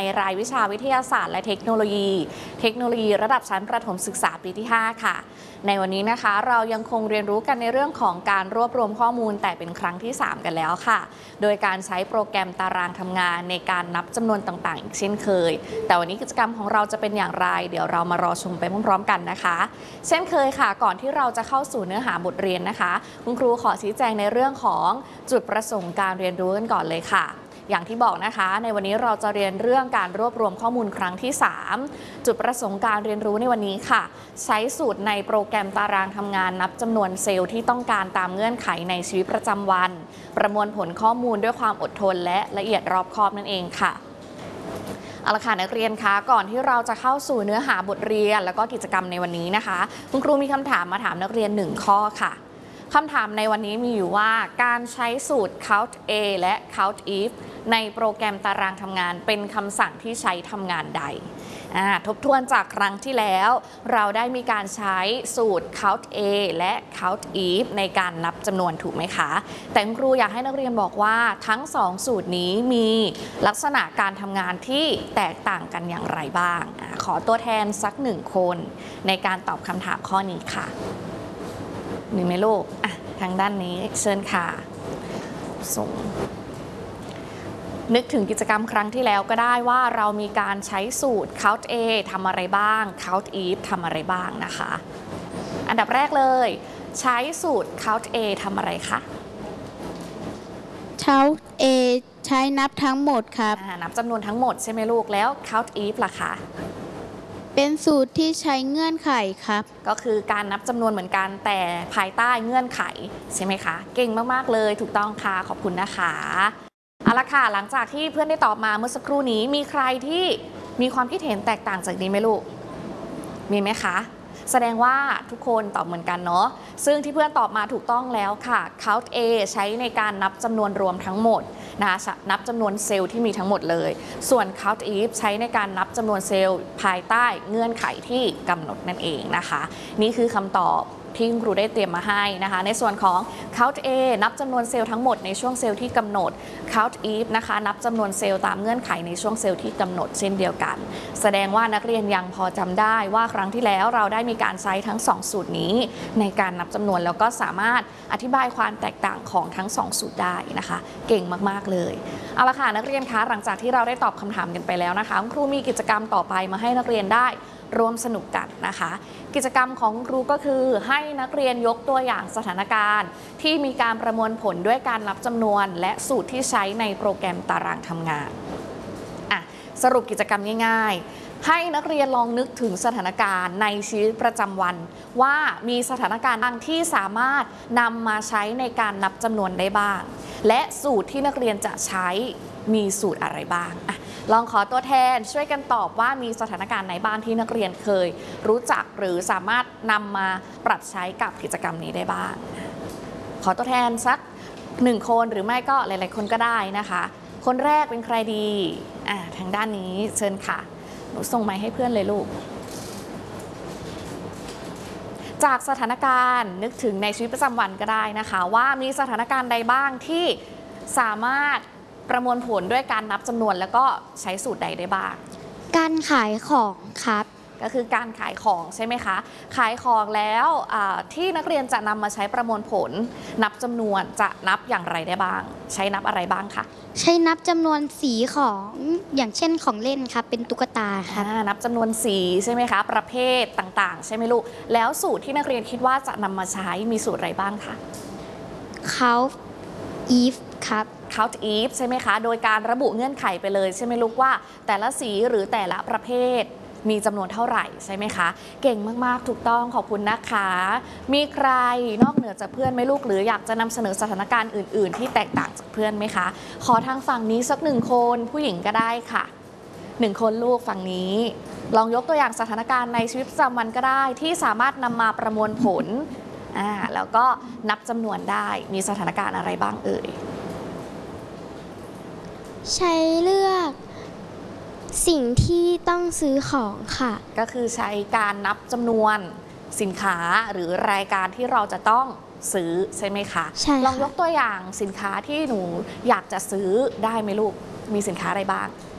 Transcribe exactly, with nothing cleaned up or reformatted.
รายวิชาวิทยาศาสตร์และเทคโนโลยี เทคโนโลยีระดับชั้นประถมศึกษาปีที่ ห้า ค่ะในวันนี้นะคะเรายังคงเรียนรู้กันในเรื่องของการรวบรวมข้อมูลแต่เป็นครั้งที่ สาม กันแล้วค่ะโดยการใช้โปรแกรมตารางทำงานในการนับจำนวนต่างๆอีกเช่นเคยแต่วันนี้กิจกรรมของเราจะเป็นอย่างไรเดี๋ยวเรามารอชมไปพร้อมๆกันนะคะเช่นเคยค่ะก่อนที่เราจะเข้าสู่เนื้อหาบทเรียนนะคะคุณครูขอชี้แจงในเรื่องของจุดประสงค์การเรียนรู้กันก่อนเลยค่ะอย่างที่บอกนะคะในวันนี้เราจะเรียนเรื่องการรวบรวมข้อมูลครั้งที่ สาม จุดประสงค์การเรียนรู้ในวันนี้ค่ะใช้สูตรในโปรแกรมตารางทำงานนับจำนวนเซลล์ที่ต้องการตามเงื่อนไขในชีวิตประจำวันประมวลผลข้อมูลด้วยความอดทนและละเอียดรอบคอบนั่นเองค่ะเอาละค่ะนักเรียนคะก่อนที่เราจะเข้าสู่เนื้อหาบทเรียนแล้วก็กิจกรรมในวันนี้นะคะคุณครูมีคำถามมาถามนักเรียนหนึ่งข้อค่ะคำถามในวันนี้มีอยู่ว่าการใช้สูตร count a และ count if ในโปรแกรมตารางทำงานเป็นคำสั่งที่ใช้ทำงานใดทบทวนจากครั้งที่แล้วเราได้มีการใช้สูตร count a และ count if ในการนับจำนวนถูกไหมคะแต่ครูอยากให้นักเรียนบอกว่าทั้งสองสูตรนี้มีลักษณะการทำงานที่แตกต่างกันอย่างไรบ้างอขอตัวแทนสักหนึ่งคนในการตอบคำถามข้อนี้ค่ะหนึ่งไหมลูกอ่ะทางด้านนี้เชิญค่ะส่งนึกถึงกิจกรรมครั้งที่แล้วก็ได้ว่าเรามีการใช้สูตร count a ทำอะไรบ้าง count if ทำอะไรบ้างนะคะอันดับแรกเลยใช้สูตร count a ทำอะไรคะ count a ใช้นับทั้งหมดครับนับจำนวนทั้งหมดใช่ไหมลูกแล้ว count if ล่ะคะเป็นสูตรที่ใช้เงื่อนไขครับก็คือการนับจำนวนเหมือนกันแต่ภายใต้เงื่อนไขใช่ไหมคะเก่งมากๆเลยถูกต้องค่ะขอบคุณนะคะเอาละค่ะหลังจากที่เพื่อนได้ตอบมาเมื่อสักครู่นี้มีใครที่มีความคิดเห็นแตกต่างจากนี้ไหมลูกมีไหมคะแสดงว่าทุกคนตอบเหมือนกันเนาะซึ่งที่เพื่อนตอบมาถูกต้องแล้วค่ะ count a ใช้ในการนับจำนวนรวมทั้งหมดนะคะนับจำนวนเซลล์ที่มีทั้งหมดเลยส่วน count if ใช้ในการนับจำนวนเซลล์ภายใต้เงื่อนไขที่กำหนดนั่นเองนะคะนี่คือคำตอบที่ครูได้เตรียมมาให้นะคะในส่วนของ count a นับจำนวนเซลล์ทั้งหมดในช่วงเซลล์ที่กำหนด count if นะคะนับจำนวนเซลล์ตามเงื่อนไขในช่วงเซลล์ที่กำหนดเช่นเดียวกันแสดงว่านักเรียนยังพอจำได้ว่าครั้งที่แล้วเราได้มีการใช้ทั้งสองสูตรนี้ในการนับจำนวนแล้วก็สามารถอธิบายความแตกต่างของทั้งสองสูตรได้นะคะเก่งมากๆเลยเอาละค่ะนักเรียนคะหลังจากที่เราได้ตอบคำถามกันไปแล้วนะคะครูมีกิจกรรมต่อไปมาให้นักเรียนได้ร่วมสนุกกันนะคะกิจกรรมของครูก็คือให้นักเรียนยกตัวอย่างสถานการณ์ที่มีการประมวลผลด้วยการนับจำนวนและสูตรที่ใช้ในโปรแกรมตารางทำงานอ่ะสรุปกิจกรรมง่ายๆให้นักเรียนลองนึกถึงสถานการณ์ในชีวิตประจำวันว่ามีสถานการณ์ที่สามารถนำมาใช้ในการนับจำนวนได้บ้างและสูตรที่นักเรียนจะใช้มีสูตรอะไรบ้างอ่ะลองขอตัวแทนช่วยกันตอบว่ามีสถานการณ์ไหนบ้างที่นักเรียนเคยรู้จักหรือสามารถนำมาปรับใช้กับกิจกรรมนี้ได้บ้างขอตัวแทนสักหนึ่งคนหรือไม่ก็หลายๆคนก็ได้นะคะคนแรกเป็นใครดีอ่าทางด้านนี้เชิญค่ะหนูส่งไมค์ให้เพื่อนเลยลูกจากสถานการณ์นึกถึงในชีวิตประจำวันก็ได้นะคะว่ามีสถานการณ์ใดบ้างที่สามารถประมวลผลด้วยการนับจำนวนแล้วก็ใช้สูตรใดได้บ้างการขายของครับก็คือการขายของใช่ไหมคะขายของแล้วที่นักเรียนจะนำมาใช้ประมวลผลนับจำนวนจะนับอย่างไรได้บ้างใช้นับอะไรบ้างคะใช้นับจำนวนสีของอย่างเช่นของเล่นครับเป็นตุ๊กตาครับนับจำนวนสีใช่ไหมคะประเภทต่างๆใช่ไหมลูกแล้วสูตรที่นักเรียนคิดว่าจะนำมาใช้มีสูตรอะไรบ้างคะ count if ครับ count if ใช่ไหมคะโดยการระบุเงื่อนไขไปเลยใช่ไหมลูกว่าแต่ละสีหรือแต่ละประเภทมีจำนวนเท่าไหร่ใช่ไหมคะเก่งมากๆถูกต้องขอบคุณนะคะมีใครนอกเหนือจากเพื่อนไหมลูกหรืออยากจะนำเสนอสถานการณ์อื่นๆที่แตกต่างจากเพื่อนไหมคะขอทางฝั่งนี้สักหนึ่งคนผู้หญิงก็ได้ค่ะหนึ่งคนลูกฝั่งนี้ลองยกตัวอย่างสถานการณ์ในชีวิตประจำวันก็ได้ที่สามารถนำมาประมวลผลอ่าแล้วก็นับจำนวนได้มีสถานการณ์อะไรบ้างเอ่ยใช้เลือกสิ่งที่ต้องซื้อของค่ะก็คือใช้การนับจำนวนสินค้าหรือรายการที่เราจะต้องซื้อใช่ไหมคะใช่ลองยกตัวอย่างสินค้าที่หนูอยากจะซื้อได้ไหมลูกมีสินค้าอะไรบ้าง